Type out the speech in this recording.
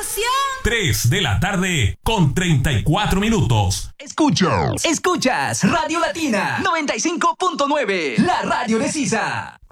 3 de la tarde con 34 minutos. Escuchas Radio Latina 95.9, la radio de Sisa.